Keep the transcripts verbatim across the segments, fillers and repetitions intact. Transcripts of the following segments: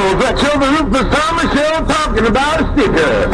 folks. That's Show, the Rufus Thomas Show, talking about a sticker.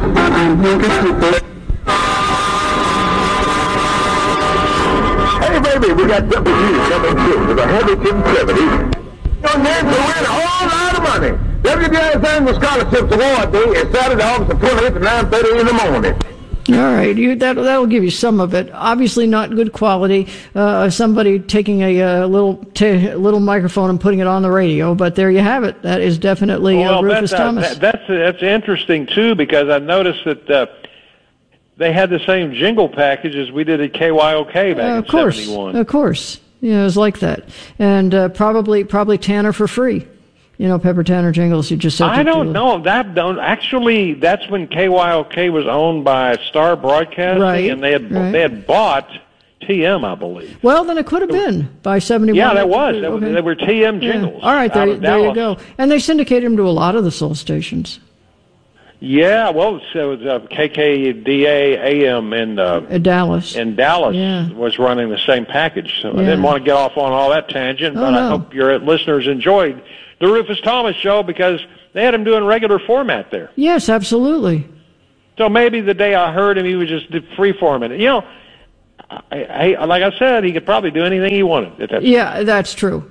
Hey, baby, we got something for you coming through with a heavy ten seventy. Your name to win a whole lot of money. W J S Annual Scholarship Award Day is Saturday, August the twentieth at nine thirty in the morning. All right, you, that, that'll give you some of it. Obviously not good quality. Uh, somebody taking a, a little t- little microphone and putting it on the radio, but there you have it. That is definitely uh, well, Rufus that's, Thomas. Uh, that's that's interesting too, because I noticed that uh, they had the same jingle package as we did at K Y O K back uh, in of course, seventy-one. Of course, yeah, it was like that, and uh, probably probably Tanner for free. You know, Pepper Tanner jingles. You just. I don't know. That don't actually. That's when K Y O K was owned by Star Broadcasting, right, and they had right. they had bought T M, I believe. Well, then it could have been by seventy-one. Yeah, that was. That okay. was they were T M jingles. Yeah. All right, there, there you Dallas. go. And they syndicated them to a lot of the soul stations. Yeah, well, so it was uh, K K D A A M in uh, Dallas. In Dallas yeah. was running the same package. So yeah. I didn't want to get off on all that tangent, oh, but no. I hope your listeners enjoyed the Rufus Thomas Show, because they had him doing regular format there. Yes, absolutely. So maybe the day I heard him, he was just free-forming it. You know, I, I, like I said, he could probably do anything he wanted at that time. Yeah, that's true.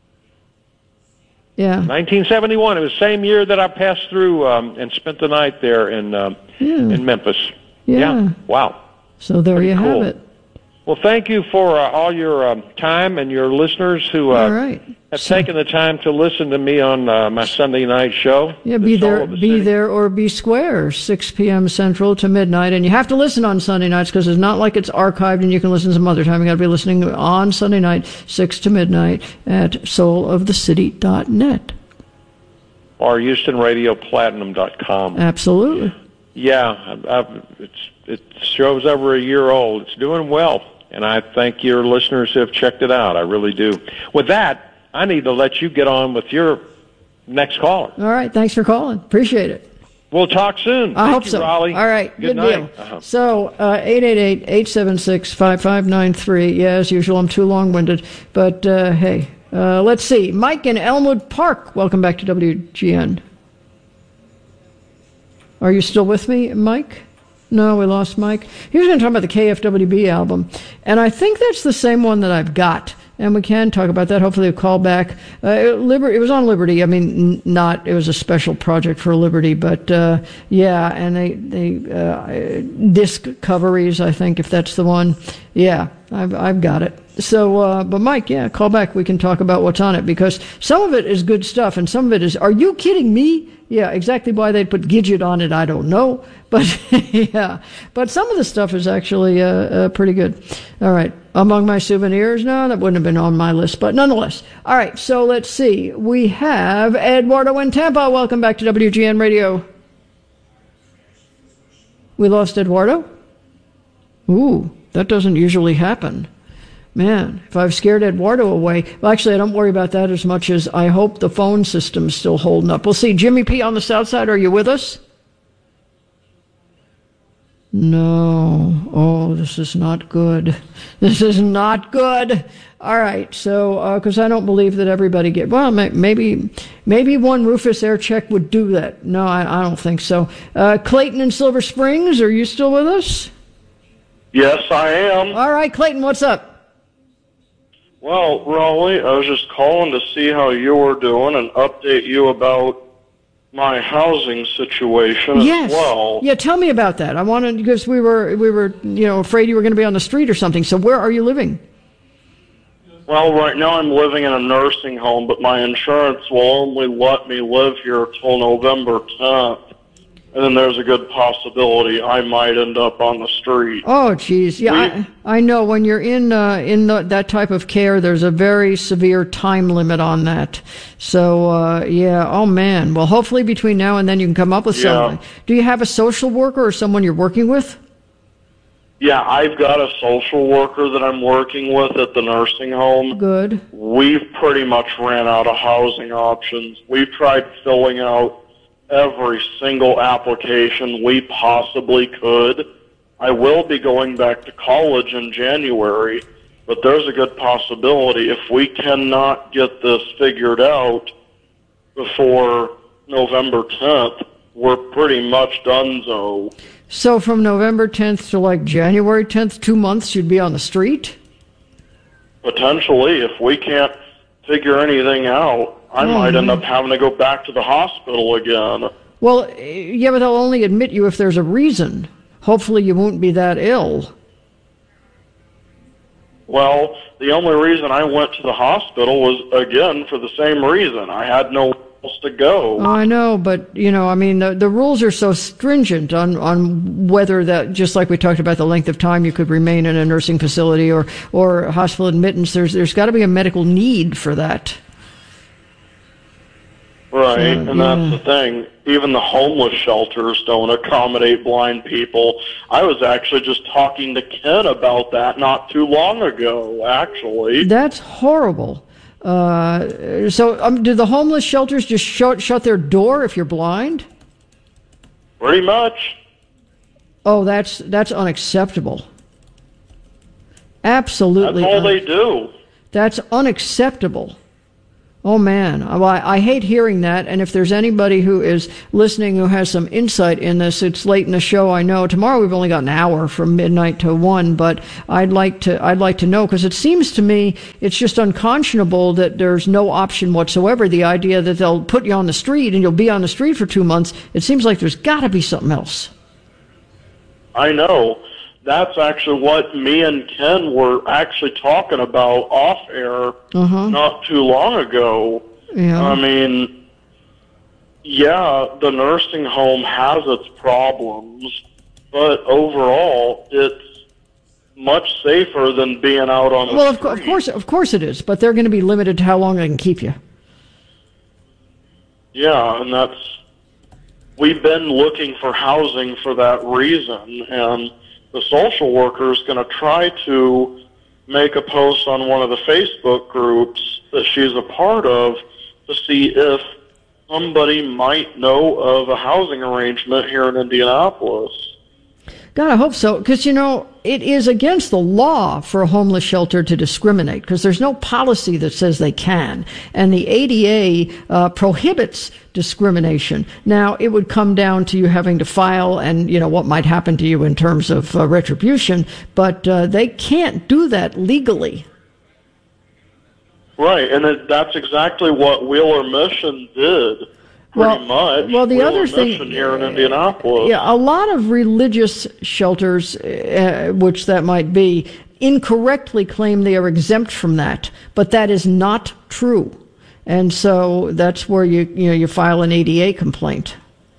Yeah. nineteen seventy-one, it was the same year that I passed through um, and spent the night there in um, yeah. in Memphis. Yeah. yeah. Wow. So there Pretty you cool. have it. Well, thank you for uh, all your um, time and your listeners who uh, all right. have so, taken the time to listen to me on uh, my Sunday night show. Yeah, be the there, the be city. there, or be square, six p.m. Central to midnight, and you have to listen on Sunday nights because it's not like it's archived and you can listen some other time. You got to be listening on Sunday night, six to midnight at soul of the city dot net or Houston Radio Platinum dot com. Absolutely. Yeah, I've, I've, it's it show's over a year old. It's doing well. And I thank your listeners who have checked it out. I really do. With that, I need to let you get on with your next caller. All right. Thanks for calling. Appreciate it. We'll talk soon. I Thank hope you, so. Raleigh. All right. Good, Good night. deal. Uh-huh. So, uh, eight eight eight, eight seven six, five five nine three. Yeah, as usual, I'm too long-winded. But, uh, hey, uh, let's see. Mike in Elmwood Park. Welcome back to W G N. Are you still with me, Mike? No, we lost Mike. He was going to talk about the K F W B album, and I think that's the same one that I've got, and we can talk about that. Hopefully, a call back. Uh, it, Liber- it was on Liberty. I mean, n- not. It was a special project for Liberty, but uh, yeah, and they they uh, Discoveries, I think, if that's the one. Yeah, I've I've got it. So, uh, but Mike, yeah, call back. We can talk about what's on it, because some of it is good stuff, and some of it is. Are you kidding me? Yeah, exactly why they put Gidget on it, I don't know. But, yeah, but some of the stuff is actually uh, uh, pretty good. All right, among my souvenirs? No, that wouldn't have been on my list, but nonetheless. All right, so let's see. We have Eduardo in Tampa. Welcome back to W G N Radio. We lost Eduardo? Ooh, that doesn't usually happen. Man, if I've scared Eduardo away, well, actually, I don't worry about that as much as I hope the phone system's still holding up. We'll see. Jimmy P. on the south side, are you with us? No. Oh, this is not good. This is not good. All right. So, because uh, I don't believe that everybody get. Well, maybe, maybe one Rufus air check would do that. No, I, I don't think so. Uh, Clayton in Silver Springs, are you still with us? Yes, I am. All right, Clayton, what's up? Well, Raleigh, I was just calling to see how you were doing and update you about my housing situation yes. as well. Yeah, tell me about that. I wanted, because we were we were you know afraid you were going to be on the street or something. So where are you living? Well, right now I'm living in a nursing home, but my insurance will only let me live here till November tenth. And then there's a good possibility I might end up on the street. Oh, geez. Yeah, I, I know when you're in uh, in the, that type of care, there's a very severe time limit on that. So, uh, yeah, oh, man. Well, hopefully between now and then you can come up with yeah. something. Do you have a social worker or someone you're working with? Yeah, I've got a social worker that I'm working with at the nursing home. Good. We've pretty much ran out of housing options. We've tried filling out every single application we possibly could. I will be going back to college in January, but there's a good possibility if we cannot get this figured out before November tenth, we're pretty much donezo. So from November tenth to like January tenth, two months, you'd be on the street? Potentially, if we can't figure anything out, I oh, might man. end up having to go back to the hospital again. Well, yeah, but they'll only admit you if there's a reason. Hopefully you won't be that ill. Well, the only reason I went to the hospital was, again, for the same reason. I had no else to go. I know, but, you know, I mean, the, the rules are so stringent on, on whether that, just like we talked about the length of time you could remain in a nursing facility or, or hospital admittance, there's there's got to be a medical need for that. Right, So, and yeah. that's the thing. Even the homeless shelters don't accommodate blind people. I was actually just talking to Ken about that not too long ago, actually. That's horrible. Uh, so um, do the homeless shelters just shut, shut their door if you're blind? Pretty much. Oh, that's that's unacceptable. Absolutely. That's all un- they do. That's unacceptable. Oh, man. I, I hate hearing that. And if there's anybody who is listening who has some insight in this, it's late in the show, I know. Tomorrow we've only got an hour from midnight to one, but I'd like to I'd like to know, because it seems to me it's just unconscionable that there's no option whatsoever. The idea that they'll put you on the street and you'll be on the street for two months, it seems like there's got to be something else. I know. That's actually what me and Ken were actually talking about off air Uh-huh. not too long ago. Yeah. I mean, yeah, the nursing home has its problems, but overall, it's much safer than being out on the Well, of, street. co- of course, of course it is, but they're going to be limited to how long they can keep you. Yeah, and that's, we've been looking for housing for that reason, and the social worker is going to try to make a post on one of the Facebook groups that she's a part of to see if somebody might know of a housing arrangement here in Indianapolis. God, I hope so, because, you know, it is against the law for a homeless shelter to discriminate, because there's no policy that says they can. And the A D A uh, prohibits discrimination. Now, it would come down to you having to file and, you know, what might happen to you in terms of uh, retribution, but uh, they can't do that legally. Right, and it, that's exactly what Wheeler Mission did. Pretty Well, much. well, the Wheeler other thing- Mission here in Indianapolis. Yeah, a lot of religious shelters, uh, which that might be, incorrectly claim they are exempt from that, but that is not true. And so that's where you you know you file an A D A complaint.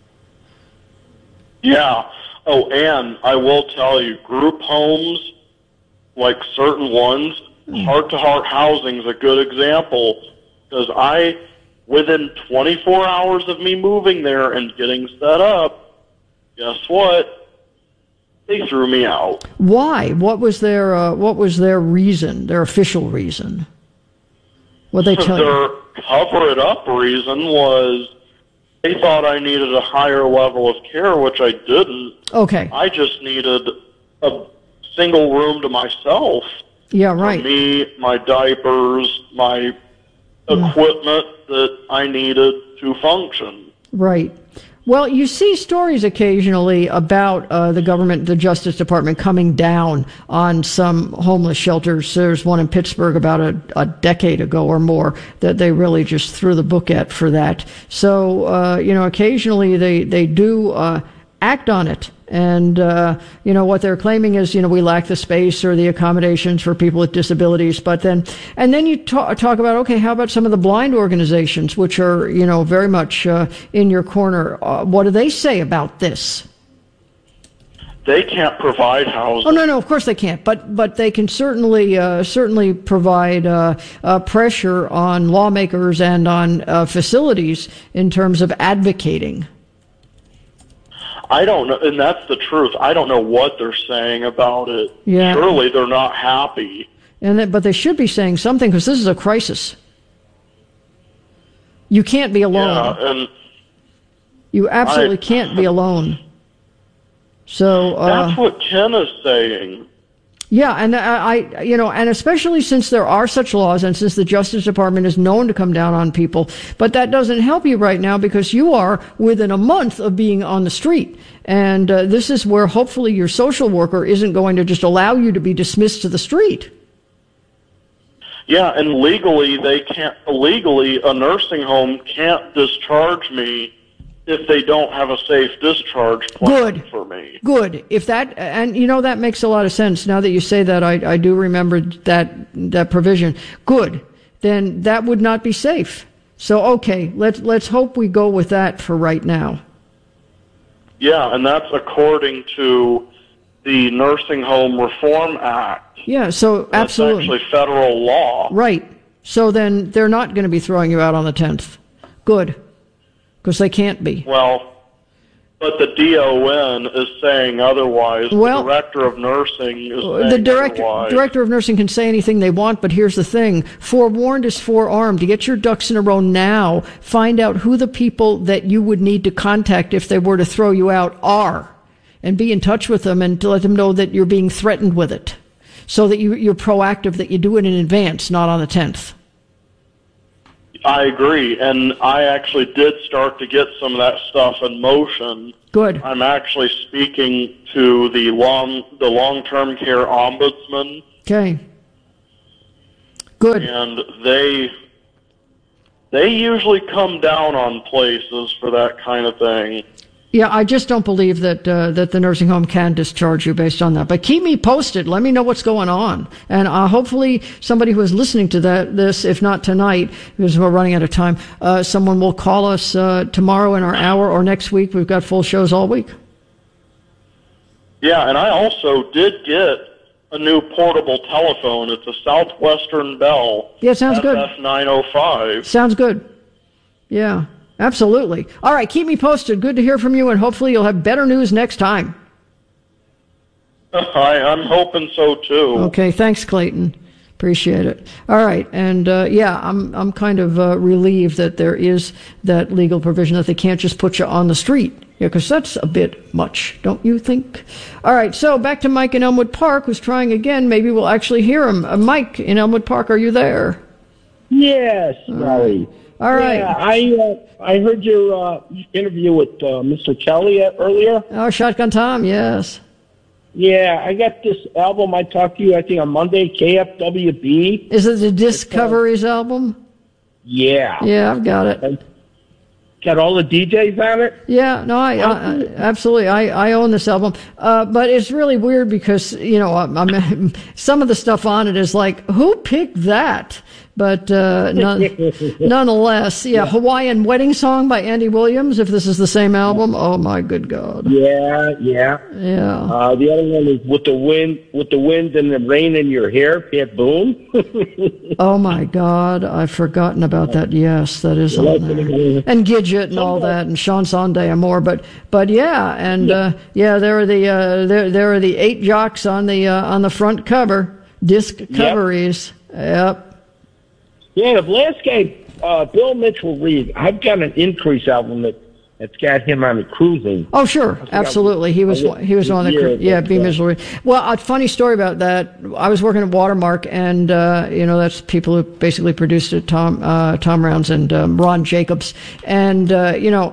Yeah. Oh, and I will tell you, group homes, like certain ones, heart-to-heart housing is a good example, because I, within twenty-four hours of me moving there and getting set up, guess what? They threw me out. Why? What was their uh, what was their reason? Their official reason? What they tell you? Their cover-it-up reason was they thought I needed a higher level of care, which I didn't. Okay. I just needed a single room to myself. Yeah. For Right. me, my diapers, my equipment that I needed to function. Right. Well, you see stories occasionally about uh, the government, the Justice Department, coming down on some homeless shelters. There's one in Pittsburgh about a, a decade ago or more that they really just threw the book at for that. So, uh, you know, occasionally they, they do uh, act on it. And, uh, you know, what they're claiming is, you know, we lack the space or the accommodations for people with disabilities. But then, and then you talk, talk about, okay, how about some of the blind organizations, which are, you know, very much uh, in your corner? Uh, what do they say about this? They can't provide housing. Oh, no, no, of course they can't. But, but they can certainly, uh, certainly provide uh, uh, pressure on lawmakers and on uh, facilities in terms of advocating. I don't know, and that's the truth. I don't know what they're saying about it. Yeah. Surely they're not happy. And that, but they should be saying something, because this is a crisis. You can't be alone. Yeah, and You absolutely I- can't be alone. So uh, that's what Ken is saying. Yeah, and I, I, you know, and especially since there are such laws and since the Justice Department is known to come down on people, but that doesn't help you right now because you are within a month of being on the street. And uh, this is where hopefully your social worker isn't going to just allow you to be dismissed to the street. Yeah, and legally they can't, legally a nursing home can't discharge me if they don't have a safe discharge plan Good. for me. Good. If that, and you know, that makes a lot of sense. Now that you say that, I, I do remember that, that provision. Good. Then that would not be safe. So, okay, let's, let's hope we go with that for right now. Yeah, and that's according to the Nursing Home Reform Act. Yeah, so absolutely. That's actually federal law. Right. So then they're not going to be throwing you out on the tenth. Good. Because they can't be. Well, but the D O N is saying otherwise. Well, the director of nursing is saying the director, otherwise. director of nursing can say anything they want, but here's the thing. Forewarned is forearmed. To get your ducks in a row now, find out who the people that you would need to contact if they were to throw you out are, and be in touch with them and to let them know that you're being threatened with it, so that you, you're proactive, that you do it in advance, not on the tenth. I agree, and I actually did start to get some of that stuff in motion. Good. I'm actually speaking to the long the long-term care ombudsman. Okay. Good. And they they usually come down on places for that kind of thing. Yeah, I just don't believe that uh, that the nursing home can discharge you based on that. But keep me posted. Let me know what's going on, and uh, hopefully somebody who is listening to that this, if not tonight, because we're running out of time, uh, someone will call us uh, tomorrow in our hour or next week. We've got full shows all week. Yeah, and I also did get a new portable telephone. It's a Southwestern Bell. Yeah, sounds good. F F nine oh five. Sounds good. Yeah. Absolutely. All right, keep me posted. Good to hear from you, and hopefully you'll have better news next time. I, I'm hoping so, too. Okay, thanks, Clayton. Appreciate it. All right, and uh, yeah, I'm I'm kind of uh, relieved that there is that legal provision that they can't just put you on the street. Yeah, because that's a bit much, don't you think? All right, so back to Mike in Elmwood Park, who's trying again. Maybe we'll actually hear him. Uh, Mike in Elmwood Park, are you there? Yes, Larry. All right. Yeah, I uh, I heard your uh, interview with uh, Mister Kelly earlier. Oh, Shotgun Tom, yes. Yeah, I got this album I talked to you, I think, on Monday, K F W B. Is it the Discoveries uh, album? Yeah. Yeah, I've got it. And got all the D Js on it? Yeah, no, I, I absolutely. I, I own this album, uh, but it's really weird because you know I'm, I'm, some of the stuff on it is like, who picked that? But uh, none, nonetheless, yeah, Hawaiian Wedding Song by Andy Williams, if this is the same album. Oh, my good God. Yeah, yeah. Yeah. Uh, the other one is With the Wind with the wind and the Rain in Your Hair, Pat Boone. Oh, my God. I've forgotten about that. Yes, that is on there. And Gidget and all that, and Sean Sunday and more. But, but yeah, and uh, yeah, there are the uh, there there are the eight jocks on the uh, on the front cover, Discoveries. Yep. yep. Yeah, the last guy, uh, Bill Mitchell Reed, I've got an Increase album that, that's got him on the cruising. Oh, sure. Absolutely. He was he was on the cru- yeah, B. Mitchell Reed. Well, a funny story about that. I was working at Watermark, and, uh, you know, that's people who basically produced it, Tom, uh, Tom Rounds and um, Ron Jacobs. And, uh, you know,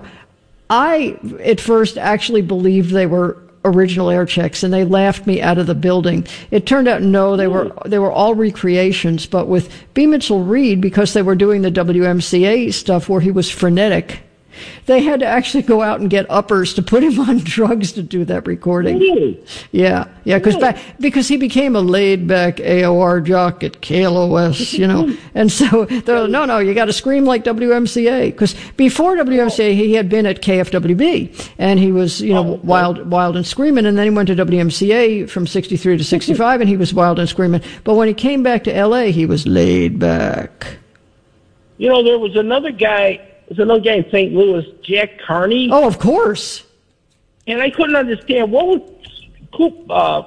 I at first actually believed they were original air checks, and they laughed me out of the building. It turned out no, they were they were all recreations, but with B. Mitchell Reed, because they were doing the W M C A stuff where he was frenetic, they had to actually go out and get uppers to put him on drugs to do that recording. Really? Yeah, yeah, because back because he became a laid-back A O R jock at K L O S, you know, and so they're like, no, no, you got to scream like W M C A, because before W M C A he had been at K F W B, and he was, you know, wild, wild and screaming, and then he went to W M C A from sixty-three to sixty-five, and he was wild and screaming. But when he came back to L A, he was laid back. You know, there was another guy. There's another guy in Saint Louis, Jack Carney. Oh, of course. And I couldn't understand what was uh,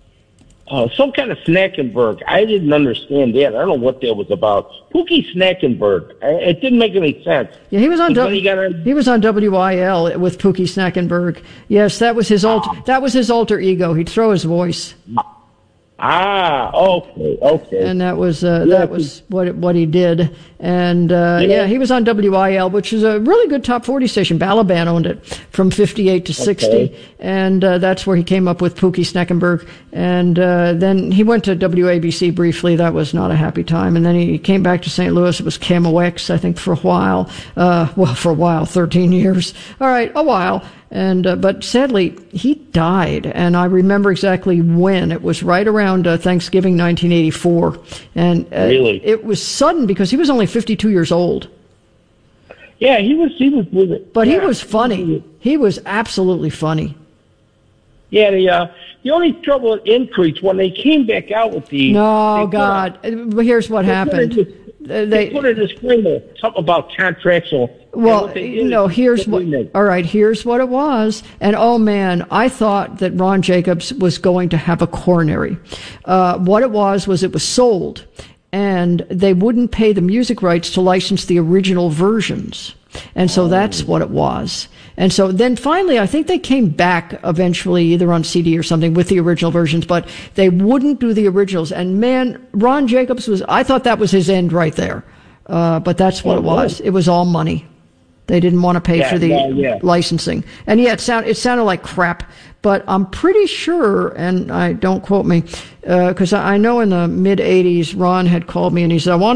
uh, some kind of Snackenberg. I didn't understand that. I don't know what that was about. Pookie Snackenberg. I, it didn't make any sense. Yeah, he was on. W- he, on he was on W I L with Pookie Snackenberg. Yes, that was his alter. That was his alter ego. He'd throw his voice. Ah, okay, okay. And that was uh, Yeah, that was what what he did. And uh, yeah. Yeah. he was on W I L, which is a really good top forty station. Balaban owned it from fifty-eight to sixty, Okay. and uh, that's where he came up with Pookie Sneckenberg. And uh, then he went to W A B C briefly. That was not a happy time. And then he came back to Saint Louis. It was K M O X, I think, for a while. Uh, well, for a while, thirteen years. All right, a while. And uh, but sadly, he died, and I remember exactly when. It was right around uh, Thanksgiving, nineteen eighty-four, and uh, Really? it was sudden because he was only fifty-two years old. Yeah, he was. He was with it. But yeah. he was funny. He was absolutely funny. Yeah, the uh, the only trouble with Increase when they came back out with the No, they put God. But here's what a- happened. They, put Uh, a, they- they put a disclaimer, something about contractual. and Well, what they you did know, is here's they what. made- All right, here's what it was. And oh man, I thought that Ron Jacobs was going to have a coronary. Uh, what it was was it was sold, and they wouldn't pay the music rights to license the original versions, and so that's what it was. And so then finally, I think they came back eventually, either on C D or something, with the original versions, but they wouldn't do the originals. And man, Ron Jacobs was. I thought that was his end right there. Uh, but that's what Oh, it was. It was all money. They didn't want to pay Yeah, for the yeah, yeah. licensing. And yeah, it, sound, it sounded like crap, but I'm pretty sure, and I don't quote me, because I I know in the mid eighties, Ron had called me and he said, I want